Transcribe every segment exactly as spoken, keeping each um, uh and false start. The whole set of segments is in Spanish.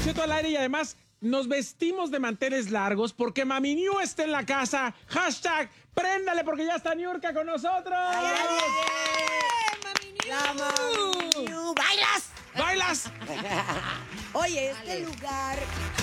Cheto al aire y además nos vestimos de manteles largos porque Mami New está en la casa. Hashtag, préndale porque ya está Niurka con nosotros. ¡Ay, ay, ay! ¡Mami New! ¡La Mami New! ¡Bailas! ¡Bailas! Oye, este Dale. lugar,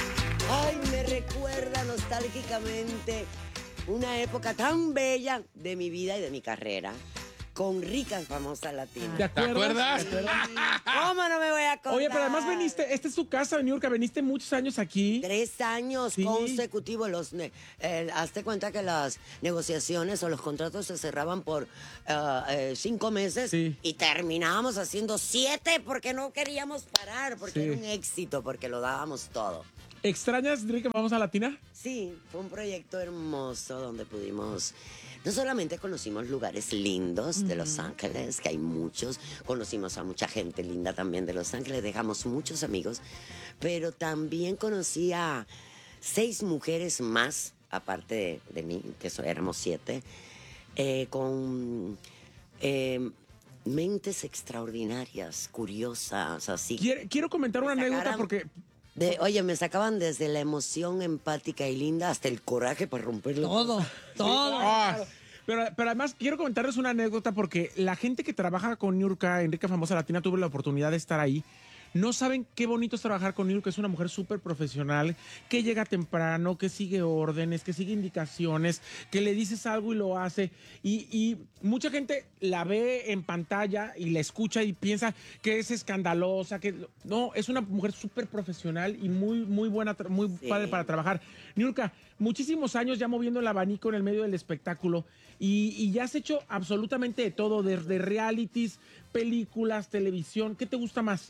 ay, me recuerda nostálgicamente una época tan bella de mi vida y de mi carrera. Con Rica Famosa Latina. ¿Te acuerdas? ¿Te acuerdas? ¿Cómo no me voy a acordar? Oye, pero además veniste, esta es tu casa, Niurka, veniste muchos años aquí. Tres años sí. consecutivos. Los, eh, hazte cuenta que las negociaciones o los contratos se cerraban por uh, eh, cinco meses sí. y terminábamos haciendo siete porque no queríamos parar, porque sí. era un éxito, porque lo dábamos todo. ¿Extrañas Rica Famosa Latina? Sí, fue un proyecto hermoso donde pudimos... No solamente conocimos lugares lindos de Los Ángeles, que hay muchos, conocimos a mucha gente linda también de Los Ángeles, dejamos muchos amigos, pero también conocí a seis mujeres más, aparte de, de mí, que so, éramos siete, eh, con eh, mentes extraordinarias, curiosas, así. Quiero, quiero comentar una sacaran, anécdota porque... De, oye, me sacaban desde la emoción empática y linda hasta el coraje para romperlo. Todo, todo. Sí, oh, pero, pero además quiero comentarles una anécdota porque la gente que trabaja con Niurka, Rica Famosa Latina, tuve la oportunidad de estar ahí. No saben qué bonito es trabajar con Niurka, es una mujer súper profesional, que llega temprano, que sigue órdenes, que sigue indicaciones, que le dices algo y lo hace. Y, y mucha gente la ve en pantalla y la escucha y piensa que es escandalosa, que no, es una mujer súper profesional y muy, muy buena, muy sí. padre para trabajar. Niurka, muchísimos años ya moviendo el abanico en el medio del espectáculo y, y ya has hecho absolutamente de todo, desde realities, películas, televisión. ¿Qué te gusta más?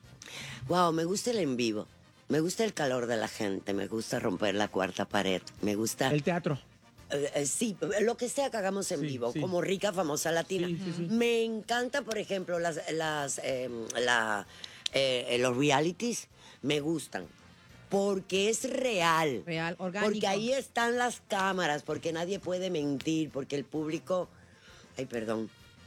Wow, me gusta el en vivo, me gusta el calor de la gente, me gusta romper la cuarta pared, me gusta... El teatro. Eh, eh, sí, lo que sea que hagamos en sí, vivo, sí. como Rica Famosa Latina. Sí, sí, sí. Me encanta, por ejemplo, las, las, eh, la, eh, los realities, me gustan. Porque es real. Real, orgánico. Porque ahí están las cámaras, porque nadie puede mentir, porque el público... Ay, perdón.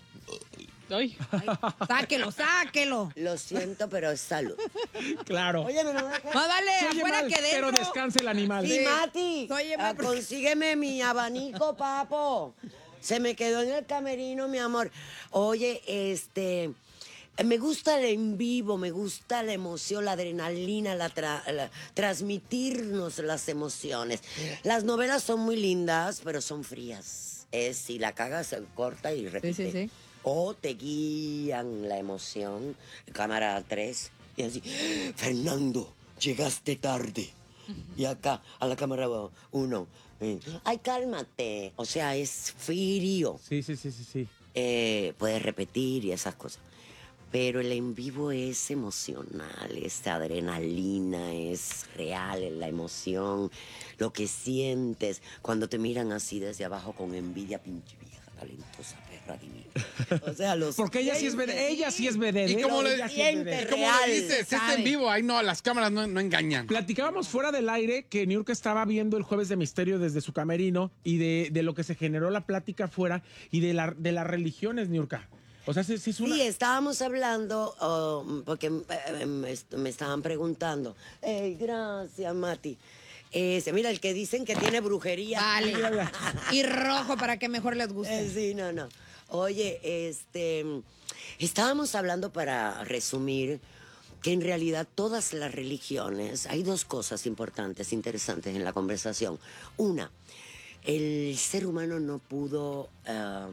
Ay. Ay, sáquelo, sáquelo. Lo siento, pero es salud. Claro. Oye, no, no, dejes. Más vale afuera que dentro. Pero descanse el animal. Sí, Mati, uh, consígueme mi abanico, papo. Se me quedó en el camerino, mi amor. Oye, este... Me gusta el en vivo, me gusta la emoción, la adrenalina, la, tra la transmitirnos las emociones. Las novelas son muy lindas, pero son frías. Es si la cagas, se corta y repite. Sí, sí, sí. O te guían la emoción, cámara tres, y así, Fernando, llegaste tarde. Y acá, a la cámara uno, eh, ay, cálmate. O sea, es frío. Sí, sí, sí, sí, sí. Eh, puedes repetir y esas cosas. Pero el en vivo es emocional, es adrenalina, es real, la emoción, lo que sientes cuando te miran así desde abajo con envidia, pinche vieja talentosa, perra divina. O sea, los... Porque ella sí es vedette, ella sí es vedette. ¿Y cómo le, sí y cómo le dices? Está en vivo, ahí no, las cámaras no, no engañan. Platicábamos fuera del aire que Niurka estaba viendo el Jueves de Misterio desde su camerino y de, de lo que se generó la plática afuera y de, la, de las religiones, Niurka. O sea, sí, sí, es una... sí, estábamos hablando, oh, porque eh, me, me estaban preguntando. Hey, gracias, Mati. Eh, mira, el que dicen que tiene brujería. Vale. Y rojo para que mejor les guste. Eh, sí, no, no. Oye, este, estábamos hablando, para resumir, que en realidad todas las religiones, hay dos cosas importantes, interesantes en la conversación. Una, el ser humano no pudo uh,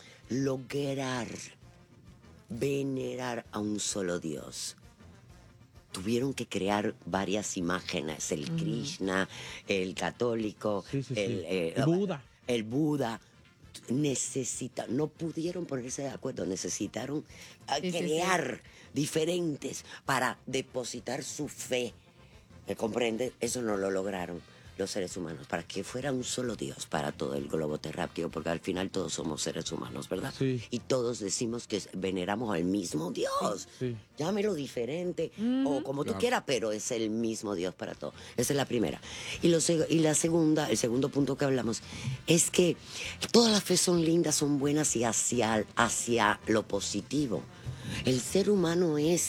lograr venerar a un solo Dios. Tuvieron que crear varias imágenes, el uh-huh. Krishna, el católico, sí, sí, el, sí. Eh, el Buda. El Buda. Necesita, no pudieron ponerse de acuerdo, necesitaron sí, crear sí, sí. diferentes para depositar su fe. ¿Me comprende? Eso no lo lograron los seres humanos, para que fuera un solo Dios para todo el globo terráqueo, porque al final todos somos seres humanos, ¿verdad? Sí. Y todos decimos que veneramos al mismo Dios. Sí. Llámelo diferente, mm. o como claro. tú quieras, pero es el mismo Dios para todo. Esa es la primera. Y, lo, y la segunda, el segundo punto que hablamos, es que todas las fe son lindas, son buenas y hacia, hacia lo positivo. El ser humano es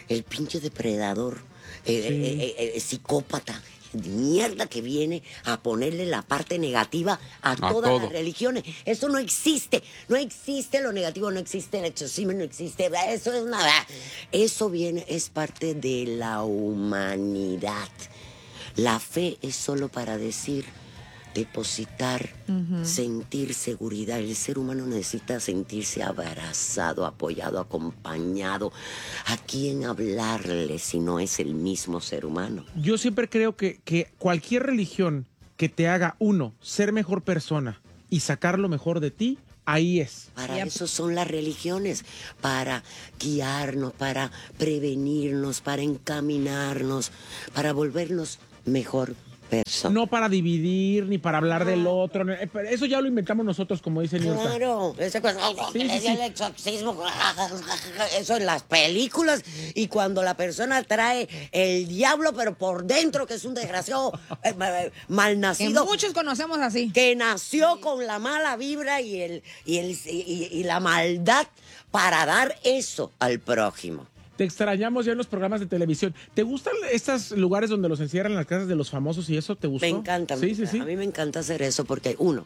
el pinche depredador, eh, Sí. eh, eh, eh, psicópata, de mierda que viene a ponerle la parte negativa a, A todas todo. las religiones. Eso no existe. No existe lo negativo, no existe el exorcismo, no existe. Eso es nada. Eso viene, es parte de la humanidad. La fe es solo para decir, depositar, sentir seguridad. El ser humano necesita sentirse abrazado, apoyado, acompañado. ¿A quién hablarle si no es el mismo ser humano? Yo siempre creo que, que cualquier religión que te haga, uno, ser mejor persona y sacar lo mejor de ti, ahí es. Para Yep. eso son las religiones, para guiarnos, para prevenirnos, para encaminarnos, para volvernos mejor persona. No para dividir ni para hablar del otro. no, eh, pero Eso ya lo inventamos nosotros, como dice Niurka. Claro, esa cosa, Sí, sí, sí. el exorcismo, eso en las películas, y cuando la persona trae el diablo, pero por dentro, que es un desgraciado eh, eh, Que malnacido, muchos conocemos así. que nació con la mala vibra y, el, y, el, y, y la maldad para dar eso al prójimo. Te extrañamos ya en los programas de televisión. ¿Te gustan estos lugares donde los encierran en las casas de los famosos y eso? ¿Te gustó? Me encanta. Sí, sí, sí. A mí me encanta hacer eso porque, uno,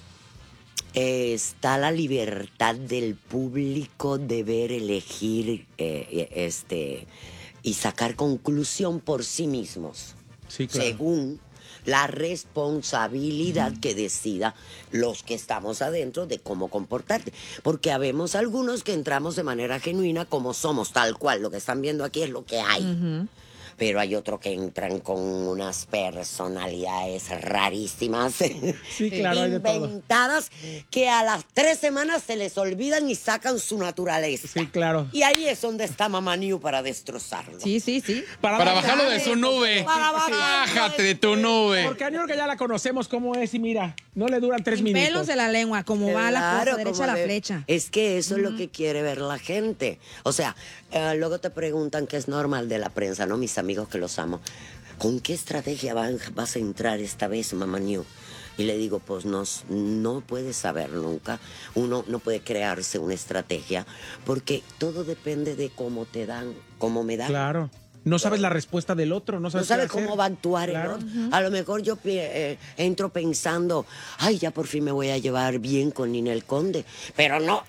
eh, está la libertad del público de ver, elegir eh, este, y sacar conclusión por sí mismos. Sí, claro. Según la responsabilidad que decida los que estamos adentro de cómo comportarte. Porque habemos algunos que entramos de manera genuina como somos, tal cual. Lo que están viendo aquí es lo que hay. Pero hay otros que entran con unas personalidades rarísimas, Sí, claro, hay de todo. inventadas, que a las tres semanas se les olvidan y sacan su naturaleza. Sí, claro. Y ahí es donde está Mamá New para destrozarlo. Sí, sí, sí. Para bajarlo de su nube. Para bajarlo Bájate de de tu nube. Porque a Niurka ya la conocemos cómo es y mira, no le duran tres Sin minutos. pelos de la lengua, como va la Claro, cosa, derecha como a la de- flecha. Es que eso es lo que quiere ver la gente. O sea, eh, luego te preguntan qué es normal de la prensa, ¿no? Mis amigos que los amo. ¿Con qué estrategia van- vas a entrar esta vez, Mamá New? Y le digo, pues no, no puedes saber nunca. Uno no puede crearse una estrategia porque todo depende de cómo te dan, cómo me dan. Claro. No sabes la respuesta del otro, no No sabes, sabes qué hacer. cómo va a actuar el Claro. otro. A lo mejor yo pi- eh, entro pensando, ay, ya por fin me voy a llevar bien con Ninel Conde. Pero no.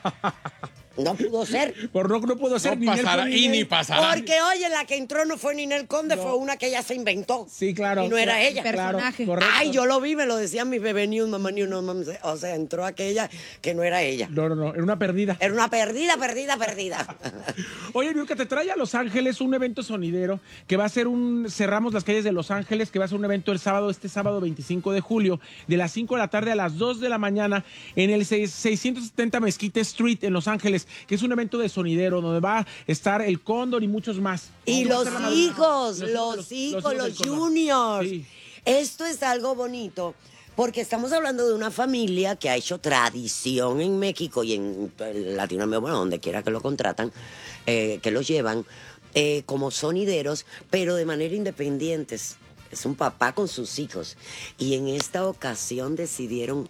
No pudo ser. Por no, no puedo ser No ni Nelson pasará ni y Nel. ni pasará. Porque, oye, la que entró no fue Ninel Conde, fue una que ella se inventó. Sí, claro. Y no era Claro, ella. claro, Personaje. correcto. Ay, yo lo vi, me lo decían mis bebé news, mamá news, no mames. O sea, entró aquella que no era ella. No, no, no, era una perdida. Era una perdida, perdida, perdida. Oye, Niurka, te trae a Los Ángeles un evento sonidero que va a ser un... Cerramos las calles de Los Ángeles, que va a ser un evento el sábado, este sábado veinticinco de julio, de las cinco de la tarde a las dos de la mañana, en el seis- seiscientos setenta Mesquite Street, en Los Ángeles, que es un evento de sonidero, donde va a estar el Cóndor y muchos más. Y Va a los estar la madrugada. hijos, Los los hijos, los, del Cóndor. juniors. Sí. Esto es algo bonito. Porque estamos hablando de una familia que ha hecho tradición en México y en Latinoamérica, bueno, donde quiera que lo contratan, eh, que los llevan eh, como sonideros, pero de manera independientes. Es un papá con sus hijos. Y en esta ocasión decidieron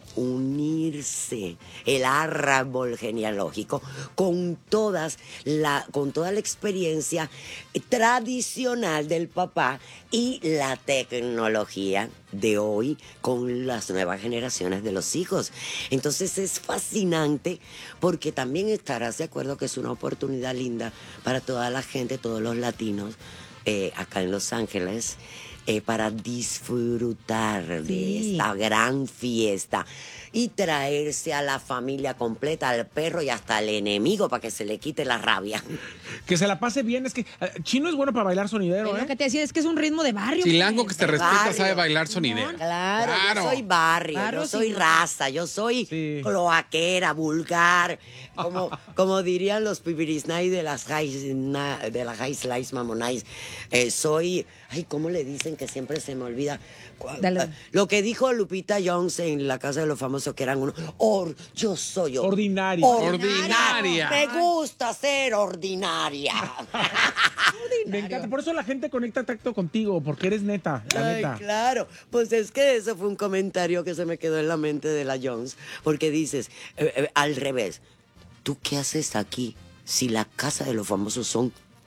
unirse el árbol genealógico con, todas la, con toda la experiencia tradicional del papá y la tecnología de hoy con las nuevas generaciones de los hijos. Entonces es fascinante porque también estarás de acuerdo que es una oportunidad linda para toda la gente, todos los latinos eh, acá en Los Ángeles. Eh, para disfrutar de Sí. esta gran fiesta y traerse a la familia completa, al perro y hasta al enemigo para que se le quite la rabia. Que se la pase bien, es que eh, Chino es bueno para bailar sonidero, Es ¿eh? lo que te decía, es que es un ritmo de barrio. Chilango pues. que se De respeta barrio. sabe bailar sonidero. Claro, Claro. yo soy barrio, Barrio yo soy sin- raza, yo soy Sí. cloaquera, vulgar, como, como dirían los pipirisnay de las high, na- de la high slice mamonais. Eh, soy, ay, ¿cómo le dicen que siempre se me olvida? Cu- Dale. eh, Lo que dijo Lupita Jones en La Casa de los Famosos, que eran uno, or, yo soy or- Ordinaria. Ordinaria. Me gusta ser ordinaria. Me encanta, por eso la gente conecta tacto contigo, porque eres neta, la Ay, neta. claro. Pues es que eso fue un comentario que se me quedó en la mente de la Jones, porque dices, eh, eh, al revés, ¿tú qué haces aquí si la casa de los famosos son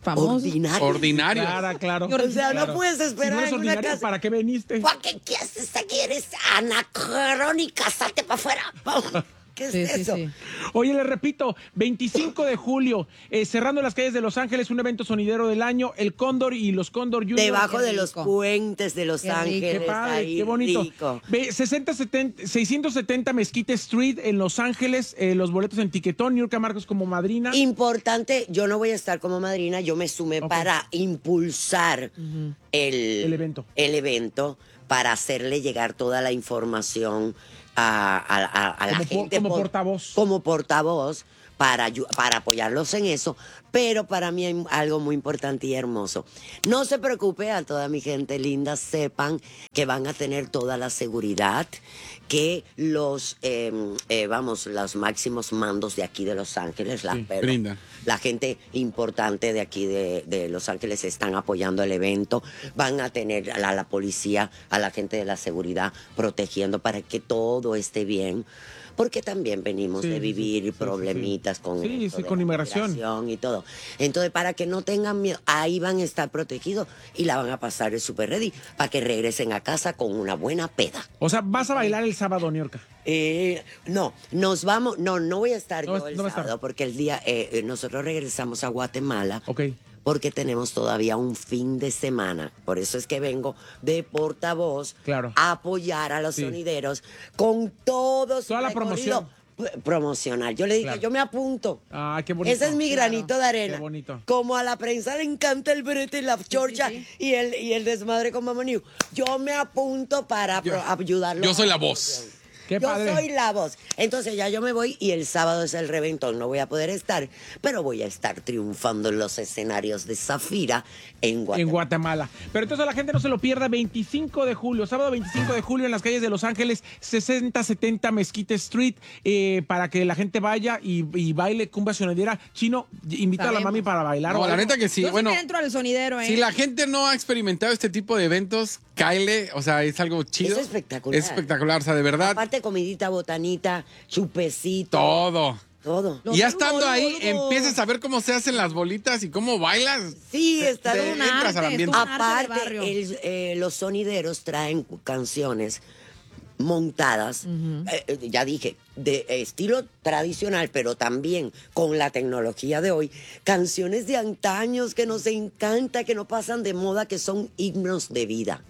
Famoso. ordinarios. Ordinario. Claro, claro. O sea, Claro. no puedes Si esperar no eres en una ordinario, casa. ¿para qué viniste? ¿Para qué, qué haces aquí? Eres anacrónica, salte para afuera. ¿Qué es Sí, sí, eso? sí. Oye, les repito, veinticinco de julio, eh, cerrando las calles de Los Ángeles, un evento sonidero del año, el Cóndor y los Cóndor Junior. Debajo Qué de los rico. puentes de Los Qué rico. Ángeles. Qué padre, ahí, qué bonito. rico. Ve, sesenta, setenta, seiscientos setenta Mesquite Street en Los Ángeles, eh, los boletos en Tiquetón, Niurka Marcos como madrina. Importante, yo no voy a estar como madrina, yo me sumé Ok. para impulsar el, El evento. el evento, para hacerle llegar toda la información a, a- a- a la Como po- gente. como por- portavoz. Como portavoz, para, ayu- para apoyarlos en eso. Pero para mí hay algo muy importante y hermoso. No se preocupe, a toda mi gente linda, sepan que van a tener toda la seguridad, que los, eh, eh, vamos, los máximos mandos de aquí de Los Ángeles, la, Sí, pero brindan. la gente importante de aquí de, de Los Ángeles están apoyando el evento, van a tener a la, la policía, a la gente de la seguridad protegiendo para que todo esté bien. Porque también venimos Sí, de sí, vivir sí, sí, problemitas sí. con Sí, esto sí, de con la inmigración. migración y todo. Entonces, para que no tengan miedo, ahí van a estar protegidos y la van a pasar el super ready para que regresen a casa con una buena peda. O sea, vas a bailar el sábado, Niurka. Eh, no, nos vamos, no, no voy a estar No yo vas- el no vas a estar. sábado porque el día, eh, eh, nosotros regresamos a Guatemala. Ok. Porque tenemos todavía un fin de semana. Por eso es que vengo de portavoz Claro. a apoyar a los Sí. sonideros con todo su Toda la recorrido p- promocional. Yo le dije, Claro. yo me apunto. Ah, qué bonito. Ese es mi Claro. granito de arena. Qué bonito. Como a la prensa le encanta el brete y la chorcha sí. Y, el, y el desmadre con Mamá New. Yo me apunto para Yo- pro- ayudarlo. yo soy la a- voz. Qué yo padre. soy la voz. Entonces ya yo me voy y el sábado es el reventón. No voy a poder estar, pero voy a estar triunfando en los escenarios de Zafira en Guatemala. En Guatemala. Pero entonces la gente no se lo pierda, veinticinco de julio, sábado veinticinco de julio en las calles de Los Ángeles, sesenta setenta Mesquite Street, eh, para que la gente vaya y, y baile cumbia sonidera. Chino, invita a la Sabemos. mami para bailar. No, o la algo. neta que sí. Yo Bueno, sí me entro al sonidero, ¿eh? si la gente no ha experimentado este tipo de eventos, cáele. O sea, es algo chido. Es espectacular. Es espectacular. O sea, de verdad, Aparte comidita, botanita, chupecito. todo. Todo. Lo Y ya boludo, estando ahí, boludo. empiezas a ver cómo se hacen las bolitas y cómo bailas. Sí, está Te todo un entras arte, al es ambiente. todo un arte del Aparte, barrio. el- eh, los sonideros traen canciones montadas, eh, eh, ya dije, de estilo tradicional, pero también con la tecnología de hoy, canciones de antaños que nos encanta, que no pasan de moda, que son himnos de vida.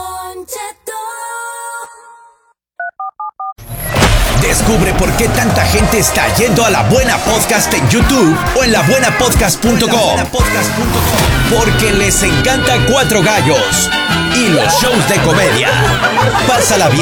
Descubre por qué tanta gente está yendo a La Buena Podcast en YouTube o en la buena podcast punto com. Porque les encanta Cuatro Gallos y los shows de comedia. Pásala bien.